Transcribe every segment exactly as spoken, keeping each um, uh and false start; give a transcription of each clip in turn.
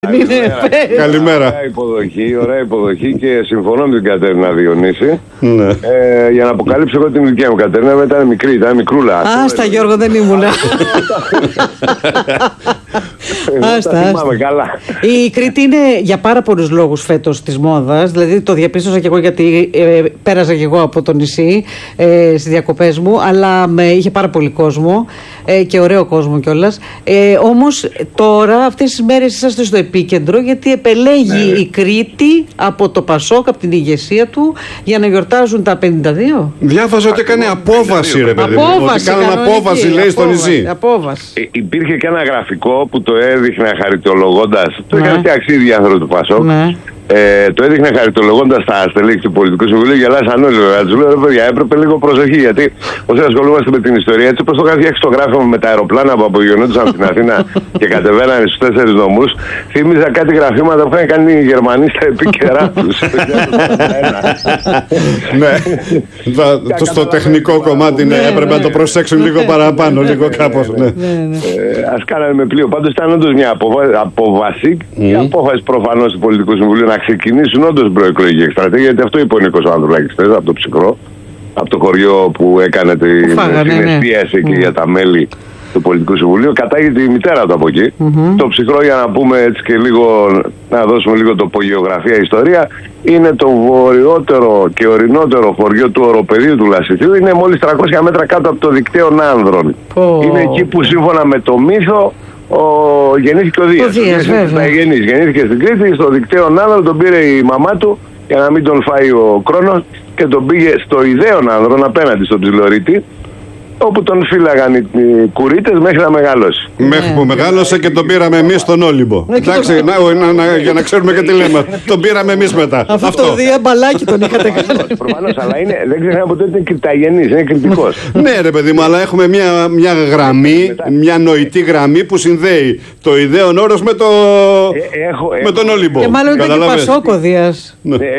Καλημέρα. Καλημέρα. Ωραία υποδοχή, ωραία υποδοχή και συμφωνώ με την Κατέρινα Διονύση. Ναι. Ε, για να αποκαλύψω εγώ την ηλικία μου. Κατέρινα ήταν μικρή, ήταν μικρούλα. Άστα Γιώργο, δεν ήμουνα. Άστα, θυμάμαι καλά. Η Κρήτη είναι για πάρα πολλούς λόγους φέτος της μόδας. Δηλαδή το διαπίστωσα και εγώ γιατί ε, πέρασα και εγώ από το νησί ε, στις διακοπές μου, αλλά με, είχε πάρα πολύ κόσμο ε, και ωραίο κόσμο κιόλας. Ε, όμως τώρα αυτές τις μέρες είσαστε στο επίκεντρο γιατί επελέγει ναι. η Κρήτη από το Πασόκ, από την ηγεσία του για να γιορτάζουν τα πενήντα δύο. Διάβαζα ότι έκανε απόβαση, ρε παιδί μου. Ότι κάνουν απόβαση, λέει, στο νησί. Απόβαση. Ε, υπήρχε και ένα γραφικό που το έδειχνε χαριτολογώντας. Το Ναι. είχαν φτιάξει οι ίδιοι άνθρωποι του Πασόκ. Ναι. Ε, το έδειχνε χαριτολογώντας τα στελέχη του Πολιτικού Συμβουλίου. Γελάσαν όλοι, βέβαια. Τους λέω, ρε παιδιά, έπρεπε λίγο προσοχή. Γιατί όσο ασχολούμαστε με την ιστορία, έτσι όπως το είχαν φτιάξει το γράφημα με τα αεροπλάνα που απογειωνόντουσαν από την Αθήνα και κατεβαίνανε στους τέσσερις νομούς, θύμιζα κάτι γραφήματα που είχαν κάνει οι Γερμανοί στα επίκαιρά τους. Ναι. Στο τεχνικό κομμάτι έπρεπε να το προσέξουν λίγο παραπάνω, λίγο κάπως. Ας κάνανε με πλοίο. Πάντως ήταν όντως μια απόβαση και απόφαση προφανώς του Πολιτικού Συμβουλίου να ξεκινήσουν όντως προεκλογική εκστρατεία, γιατί αυτό είπε ο Νίκος Ανδρουλάκης χθες από το Ψυχρό, από το χωριό που έκανε την συναισθίαση και για τα μέλη του Πολιτικού Συμβουλίου. Κατάγεται η μητέρα του από εκεί. Mm-hmm. Το Ψυχρό, για να πούμε έτσι και λίγο, να δώσουμε λίγο τοπογεωγραφία ιστορία, είναι το βορειότερο και ορεινότερο χωριό του οροπεδίου του Λασιθίου. Είναι μόλις τριακόσια μέτρα κάτω από το δικτύο Άνδρων. Oh. Είναι εκεί που σύμφωνα με το μύθο ο... γεννήθηκε ο Δίας. Ο Δίας γεννήθηκε στην Κρήτη, στο δικτύο Άνδρων τον πήρε η μαμά του για να μην τον φάει ο Κρόνος και τον πήγε στο Ιδαίον Άνδρων απέναντι στον Ψιλορίτη, όπου τον φύλαγαν οι κουρίτες μέχρι να μεγαλώσει. Μέχρι που μεγάλωσε και τον πήραμε εμείς στον Όλυμπο. Εντάξει, για να ξέρουμε και τι λέμε. Τον πήραμε εμείς μετά. Αυτό το δύο μπαλάκι τον είχατε κάνει. Προφανώς, αλλά δεν ξεχνάμε ποτέ ότι είναι κρυπταγενής, είναι κριτικός. Ναι, ρε παιδί μου, αλλά έχουμε μια γραμμή, μια νοητή γραμμή που συνδέει το Ιδαίον Όρος με τον Όλυμπο. Και μάλλον ήταν και Πασόκο Δίας.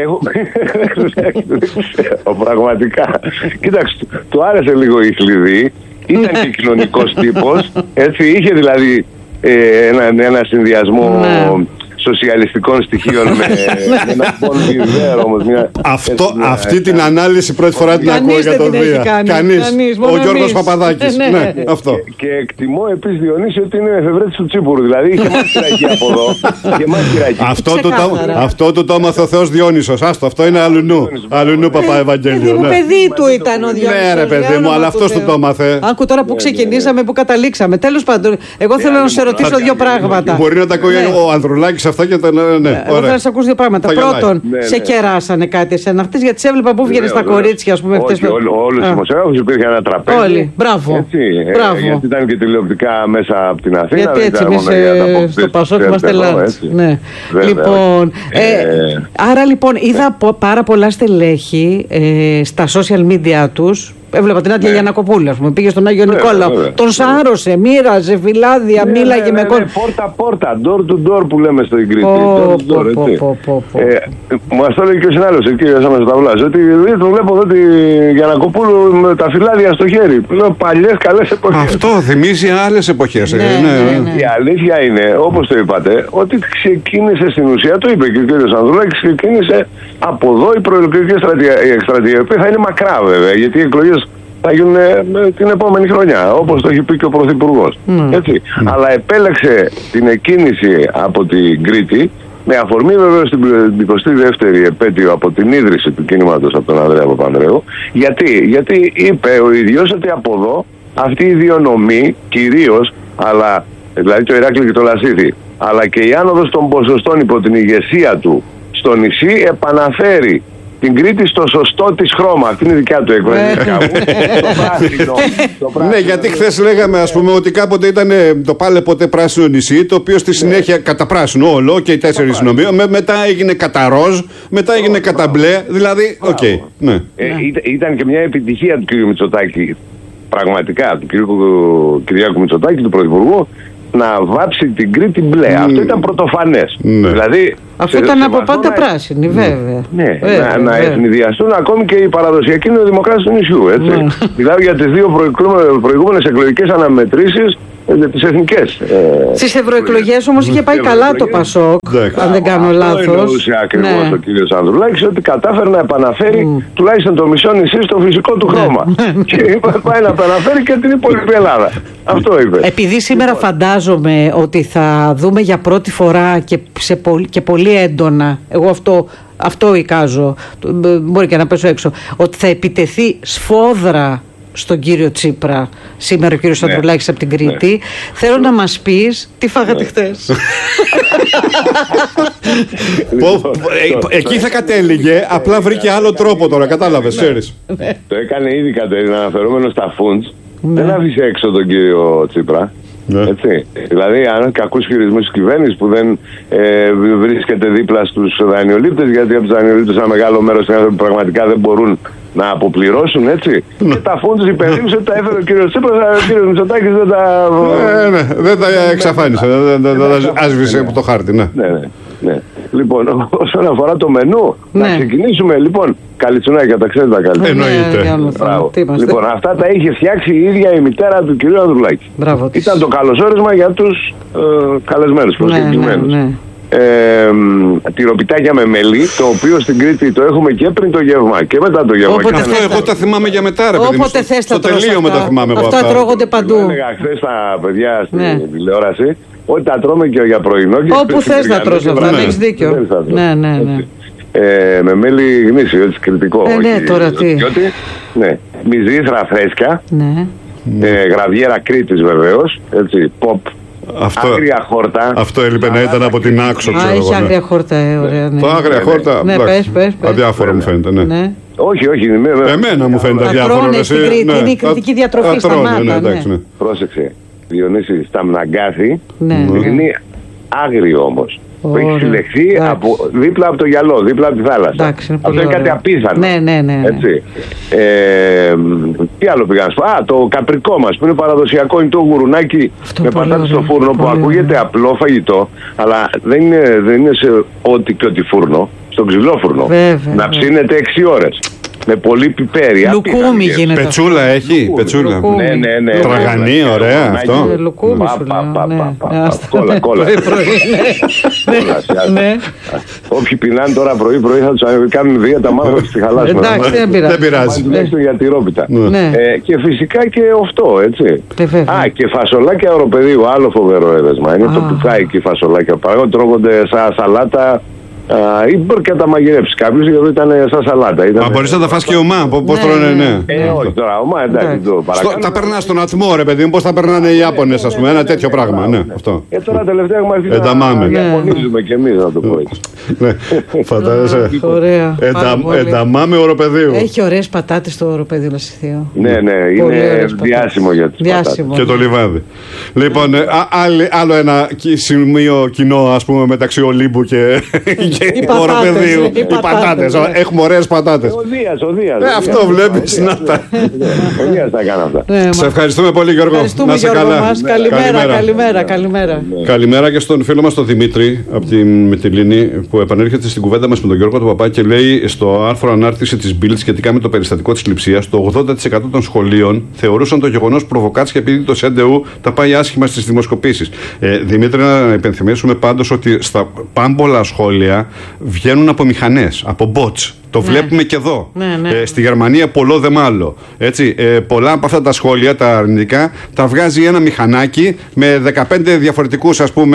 Πραγματικά. Κοίταξε, του άρεσε λίγο η Χλιδί. Ήταν και κοινωνικός τύπος, έτσι, είχε δηλαδή ε, ένα, ένα συνδυασμό ναι. σοσιαλιστικών στοιχείων με, με ένα πολυβέρ όμως. Μια, Αυτό, έτσι, μια, αυτή μια, την μια, ανάλυση πρώτη φορά την ακούω για τον Δία. Κανείς. Κανείς. Ο Γιώργος Παπαδάκης. ναι, ναι, αυτό. Και, και εκτιμώ επίσης, Διονύση, ότι είναι εφευρέτης του Τσίπουρου. Δηλαδή είχε μάχηρακή από εδώ και μάχηρακή. Αυτό, το, αυτό το το έμαθε ο Θεός Διόνυσος. Άστο, αυτό είναι αλουνού. Αλουνού Παπαευαγγέλιο. Ναι. Παιδί του ήταν ο Διόνυσος. Ναι, ρε παιδί μου, αλλά αυτός του το έμαθε. Άκου τώρα που ξεκινήσαμε, που καταλήξαμε. Τέλος πάντων, εγώ θέλω να σε ρωτήσω δύο πράγματα. Μπορεί να τα ακούει ο Ανδρουλάκης αυτά και τα. Ναι, εγώ θέλω να σε ακούσω δύο πράγματα. Πρώτον, ναι, ναι. σε κεράσανε κάτι εσένα χτες, γιατί σε έβλεπα που βγαίνε στα κορίτσια, α πούμε. Όχι, όλους τους δημοσιογράφους υπήρχε ένα τραπέζι. Όλοι, μπράβο. Έτσι, μπράβο. Ε, γιατί ήταν και τηλεοπτικά μέσα από την Αθήνα. Γιατί έτσι, εμείς ε, στο Πασόκ είμαστε λάθος. Ναι. Λοιπόν, ε, άρα λοιπόν είδα πάρα πολλά στελέχη ε, στα social media τους. Έβλεπα την Άντια ναι. Γιαννακοπούλου, α πούμε. Πήγε στον Άγιο ναι, Νικόλαο. Ναι, ναι. Τον σάρωσε, μοίραζε φυλάδια, ναι, μίλαγε ναι, ναι, με κόσμο. Πόρτα-πόρτα, door to door που λέμε στο Ιγρήτη. Μου το έλεγε και ο συνάδελφος εκεί, ο Σάμας Σταυλάς, ότι το βλέπω εδώ τη Γιαννακοπούλου με τα φυλάδια στο χέρι. Λέω παλιές καλές εποχές. Αυτό θυμίζει άλλες εποχές. Ναι, ναι, ναι, ναι. Η αλήθεια είναι, όπως το είπατε, ότι ξεκίνησε στην ουσία, το είπε και ο κ. Ανδρουλάκης, ξεκίνησε από εδώ η προεκλογική εκστρατεία, η οποία θα είναι μακρά βέβαια, γιατί οι εκλογές θα γίνουν την επόμενη χρονιά, όπως το έχει πει και ο Πρωθυπουργός. Mm. Έτσι. Mm. Αλλά επέλεξε την εκκίνηση από την Κρήτη, με αφορμή βέβαια στην εικοστή δεύτερη επέτειο από την ίδρυση του κινήματος από τον Ανδρέα Παπανδρέου. Γιατί, γιατί είπε ο ίδιος ότι από εδώ αυτοί οι δύο νομοί κυρίως, αλλά, δηλαδή το Ηράκλειο και το Λασίθι, αλλά και η άνοδος των ποσοστών υπό την ηγεσία του στο νησί επαναφέρει την Κρήτη στο σωστό της χρώμα. Αυτή είναι η δικιά του έκφραση. Ναι, γιατί χθες λέγαμε, ας πούμε, ότι κάποτε ήταν το πάλε ποτέ πράσινο νησί, το οποίο στη συνέχεια κατά πράσινο όλο και οι τέσσερις νομοί, μετά έγινε κατά ροζ, μετά έγινε κατά μπλε. Δηλαδή, οκ. Ήταν και μια επιτυχία του κ. Μητσοτάκη, πραγματικά, του κ. Κυριάκου Μητσοτάκη, του Πρωθυπουργού, να βάψει την Κρήτη μπλε. Mm. Αυτό ήταν πρωτοφανές. Ναι. Δηλαδή, αυτό σε, ήταν σε από πάντα να... πράσινη, βέβαια. Ναι, βέβαια, να, να ευνηδιαστούν ακόμη και οι παραδοσιακοί νεοδημοκράτες του νησιού. Έτσι. Ναι. Μιλάω για τις δύο προηγούμενες εκλογικές αναμετρήσεις τις εθνικές. Ε, Στις ευρωεκλογές όμως είχε πάει καλά το Πασόκ, αν δεν κάνω λάθος. Αυτό εννοούσε ακριβώς ο κύριος Ανδρουλάκης, ότι κατάφερε να επαναφέρει τουλάχιστον το μισό νησί στο φυσικό του χρώμα. Και είπε, πάει να επαναφέρει και την υπόλοιπη Ελλάδα. Αυτό είπε. Επειδή σήμερα φαντάζομαι ότι θα δούμε για πρώτη φορά και, σε πολύ, και πολύ έντονα, εγώ αυτό, αυτό εικάζω, μπορεί και να πέσω έξω, ότι θα επιτεθεί σφόδρα στον κύριο Τσίπρα σήμερα ο κύριος ναι. Ανδρουλάκης από την Κρήτη, ναι. θέλω να μας πεις τι φάγατε ναι. χτες. Εκεί θα κατέληγε, απλά βρήκε άλλο τρόπο τώρα, κατάλαβες, ξέρεις. Το έκανε ήδη, Κατερίνα, αναφερόμενο στα φούντς, δεν άφησε έξω τον κύριο Τσίπρα. Ναι. Έτσι. Δηλαδή, αν κακούς χειρισμούς της κυβέρνησης που δεν ε, βρίσκεται δίπλα στους δανειολήπτες, γιατί από τους δανειολήπτες ένα μεγάλο μέρος είναι άνθρωποι που πραγματικά δεν μπορούν να αποπληρώσουν, έτσι. Ναι. Και τα φόντους υπενθύμισε ότι τα έφερε ο κύριος Τσίπρας, ο κύριος Μητσοτάκης δεν τα. Ναι, ναι, δεν τα εξαφάνισε, δεν τα άσβησε από το χάρτη, ναι. Ναι, ναι, ναι. Λοιπόν, όσον αφορά το μενού, ναι. να ξεκινήσουμε λοιπόν. Καλιτσουνάκια, τα ξέρετε τα καλύτερα. Εννοείται. Λοιπόν, αυτά τα είχε φτιάξει η ίδια η μητέρα του κυρίου Ανδρουλάκη. Μπράβο, ήταν το καλωσόρισμα για τους ε, καλεσμένους, προσκεκλημένους. Ναι, ναι, ναι. Ε, τυροπιτάκια με μέλι, το οποίο στην Κρήτη το έχουμε και πριν το γεύμα και μετά το γεύμα. Όποτε αυτό εγώ τα θυμάμαι για μετά, ρε παιδί μου. Όποτε θες τα τρως αυτά. Τα θυμάμαι αυτά αυτά τρώγονται παντού. Έλεγα χθες στα παιδιά στην ναι. τηλεόραση ότι τα τρώμε και για πρωινό. Και όπου θες να τρως αυτά, ναι. έχεις δίκιο. Ναι, ναι, ναι. Ε, με μέλι γνήσιο, έτσι, κριτικό. Ε, ναι, τώρα τι. Ναι, μυζήθρα φρέσκια, ναι. ε, γραβιέρα Κρήτης βεβαίως, έτσι, pop, αυτό, άγρια χόρτα. Αυτό έλειπε να ήταν από την Άξο, ξέρω. Α, είχε άγρια χόρτα, ε, ωραία, ναι. Το άγρια χόρτα, ναι, πες, πες, πες. αδιάφορο μου φαίνεται, ναι. ναι. Όχι, όχι. Εμένα μου φαίνεται αδιάφορο. Είναι η κριτική διατροφή στα μάτα. Πρόσεξε, Διονύση, στα Μναγκάθη, είναι άγριο όμως. Που έχει συλλεχθεί από, δίπλα από το γυαλό, δίπλα από τη θάλασσα. Εντάξει, αυτό είναι κάτι απίθανο. Ναι, ναι, ναι. Έτσι. Ε, τι άλλο πήγα να σου πω. Α, το καπρικό μας που είναι παραδοσιακό, είναι το γουρουνάκι αυτό με πατάτες στο φούρνο που ακούγεται απλό φαγητό, αλλά δεν είναι, δεν είναι σε ό,τι και ό,τι φούρνο, στο ξυλόφουρνο. Βέβαια, να ψήνεται έξι ώρες. Με πολύ πιπέρι. Λουκούμι γίνεται. Πετσούλα έχει. Πετσούλα. Ναι, ναι, ναι. Τραγανή, ωραία αυτό. Λουκούμι σου λέω. Κόλλα, κόλλα. Όποιοι πεινάνε τώρα πρωί-πρωί θα τους κάνουν δίαιτα μάλλον στη χαλάσμα. Εντάξει, δεν πειράζει. Τουλάχιστον για τυρόπιτα. Και φυσικά και αυτό, έτσι. Α, και φασολάκια οροπεδίου, άλλο φοβερό έδεσμα. Είναι το πουκάκι φασολάκια. Παραγωγή τρώγονται σαν σαλάτα. Ή μπορεί και να τα μαγειρέψει κάποιο, γιατί ήταν σαν σαλάτα. Μα μπορεί να τα φας και ομά, πώς τρώνε, ναι. Ε, όχι τώρα, ομά, εντάξει, το παρακάνω. Τα περνά στον ατμό, ρε παιδί μου, πώς τα περνάνε οι Ιάπωνες, ας πούμε, ένα τέτοιο πράγμα, ναι, αυτό. Ε, τώρα τελευταία έχουμε αρχίσει να ιαπωνίζουμε κι εμείς, να το πω έτσι. Ναι, φαντάζεσαι. Ωραία. Ενταμάμε οροπεδίου. Έχει ωραίες πατάτες το οροπεδίο Λασιθείο. Ναι, ναι, είναι διάσημο για τις πατάτες. Και το λιβάδι. Λοιπόν, άλλο ένα σημείο κοινό, ας πούμε, μεταξύ Ολύμπου και οι πατάτες, οι πατάτες. Έχουμε ωραίες πατάτες. Ο Δίας, ο Δίας. Αυτό βλέπεις να τα. Ο Δίας τα κάνει αυτά. Σε ευχαριστούμε πολύ, Γιώργο. Να είσαι καλά. Καλημέρα, καλημέρα, καλημέρα. Καλημέρα και στον φίλο μας τον Δημήτρη από τη Μυτιλήνη που επανέρχεται στην κουβέντα μας με τον Γιώργο τον Παπά και λέει στο άρθρο ανάρτηση της Bild σχετικά με το περιστατικό της λειψίας, το ογδόντα τοις εκατό των σχολείων θεωρούσαν το γεγονός προβοκάτσια επειδή το ΣΕΝΤΕΟΥ τα πάει άσχημα στις δημοσκοπήσεις. Ε, Δημήτρη, να υπενθυμίσουμε πάντως ότι στα πάμπολα σχόλια βγαίνουν από μηχανές, από bots. Το ναι. βλέπουμε και εδώ. Ναι, ναι. Ε, στη Γερμανία πολλό δε μάλλο. Έτσι, ε, πολλά από αυτά τα σχόλια, τα αρνητικά, τα βγάζει ένα μηχανάκι με δεκαπέντε διαφορετικούς, ας πούμε,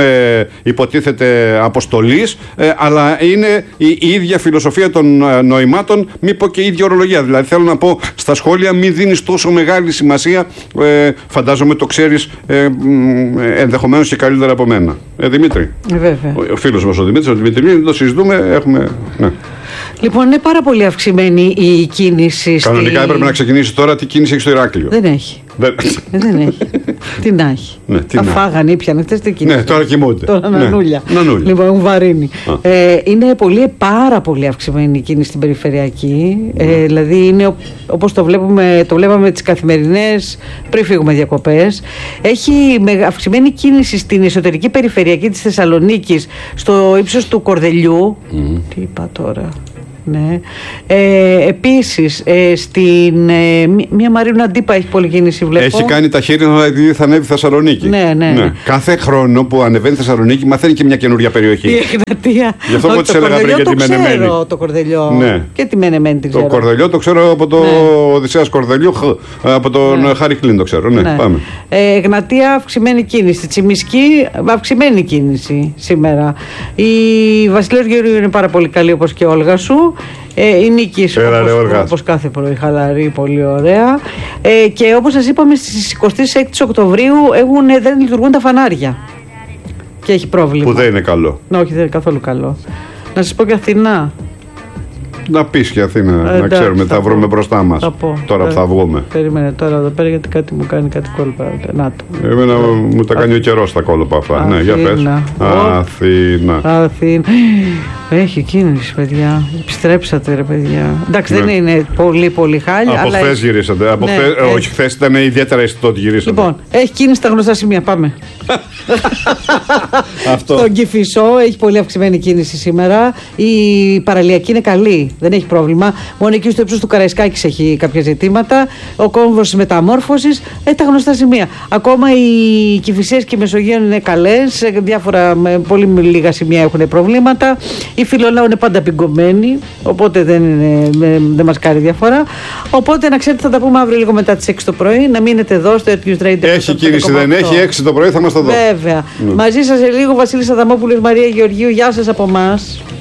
υποτίθεται αποστολής, ε, αλλά είναι η, η ίδια φιλοσοφία των ε, νοημάτων, μη πω και η ίδια ορολογία. Δηλαδή, θέλω να πω, στα σχόλια μην δίνεις τόσο μεγάλη σημασία. Ε, φαντάζομαι το ξέρεις ε, ε, ενδεχομένως και καλύτερα από μένα. Ε, Δημήτρη. Ε, ο, ο φίλος μας ο Δημήτρης, ο Δημήτρη, το συζητούμε, έχουμε. Ναι. Λοιπόν, είναι πάρα πολύ αυξημένη η κίνηση. Κανονικά στη... έπρεπε να ξεκινήσει τώρα. Τι κίνηση έχει στο Ηράκλειο? Δεν έχει. Δεν, ε, δεν έχει. Τι να έχει. Ναι, τι τα να. Φάγανε, ήπιανε χτες την κίνηση. Ναι, τώρα κοιμούνται. Τώρα ναι. νανούλια. Νανούλια. Λοιπόν, έχουν βαρύνει. Ε, είναι πολύ, πάρα πολύ αυξημένη η κίνηση στην περιφερειακή. Mm. Ε, δηλαδή, είναι όπως το, βλέπουμε, το βλέπαμε τις καθημερινές πριν φύγουμε διακοπές. Έχει αυξημένη κίνηση στην εσωτερική περιφερειακή της Θεσσαλονίκης, στο ύψος του Κορδελιού. Mm. Τι είπα τώρα. Ναι. Ε, επίσης, ε, στην, ε, μία Μαρίνου Αντίπα έχει πολλή κίνηση, βλέπω. Έχει κάνει τα χέρια γιατί θα ανέβει Θεσσαλονίκη. Ναι, ναι, ναι. Κάθε χρόνο που ανεβαίνει Θεσσαλονίκη μαθαίνει και μια καινούρια περιοχή. Η Εγνατία. Γι' αυτό εγώ τη έλεγα πριν για τη Μενεμένη. Το ξέρω το Κορδελιό. Ναι. Και τη Μενεμένη την το ξέρω. Το Κορδελιό το ξέρω από το ναι. Οδυσσέας Κορδελιού, από τον ναι. Χάρη Κλίν το ξέρω. Ναι, ναι. Πάμε. Ε, Εγνατία, αυξημένη κίνηση. Τσιμισκή, αυξημένη κίνηση σήμερα. Η Βασιλέως Γεωργίου είναι πάρα πολύ καλή, όπως και η Όλγα σου. Ε, η Νίκη, όπως, όπως κάθε πρωί, χαλαρή, πολύ ωραία. Ε, και όπως σας είπαμε, στις εικοστή έκτη Οκτωβρίου έχουν, δεν λειτουργούν τα φανάρια. Και έχει πρόβλημα. Που δεν είναι καλό. Ναι, όχι, δεν είναι καθόλου καλό. Να σας πω και Αθηνά. Να πεις και Αθήνα, ε, να ξέρουμε, θα, θα βρούμε πω. μπροστά μας. Θα τώρα θα, που θα βγούμε. Περίμενε τώρα εδώ πέρα, γιατί κάτι μου κάνει κάτι κόλπα. Να το. Εμένα ε, μου τα κάνει ο καιρός τα κόλπα αυτά. Αθήνα. Ναι, για πες. Αθήνα. Αθήνα. Έχει κίνηση, παιδιά. Επιστρέψατε, ρε παιδιά. Εντάξει, ναι. δεν είναι πολύ, πολύ χάλια. Από χθες αλλά... γυρίσατε. Από ναι, χθες, ε... Όχι, χθες ήταν ιδιαίτερα αισθητό ότι γυρίσατε. Λοιπόν, έχει κίνηση στα γνωστά σημεία. Πάμε. Αυτό. Στον Κηφισό έχει πολύ αυξημένη κίνηση σήμερα. Η παραλιακή είναι καλή. Δεν έχει πρόβλημα. Μόνο εκεί στο ύψος του Καραϊσκάκης έχει κάποια ζητήματα. Ο κόμβος της μεταμόρφωσης. Ε, τα γνωστά σημεία. Ακόμα οι Κηφισίες και οι Μεσογείων είναι καλές. Διάφορα, με πολύ λίγα σημεία έχουν προβλήματα. Η Φιλολάου είναι πάντα πιγκωμένη. Οπότε δεν, είναι, δεν μας κάνει διαφορά. Οπότε να ξέρετε, θα τα πούμε αύριο λίγο μετά τις έξι το πρωί. Να μείνετε εδώ στο Earth News Radio. Έχει κίνηση, δεν έχει. έξι το πρωί θα είμαστε εδώ. Βέβαια. Mm. Μαζί σας σε λίγο Βασίλης Αδαμόπουλος, Μαρία Γεωργίου. Γεια σας από εμάς.